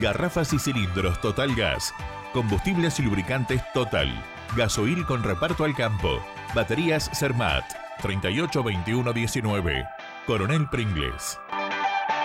Garrafas y cilindros Total Gas. Combustibles y lubricantes Total. Gasoil con reparto al campo. Baterías Zermatt. 382119. Coronel Pringles.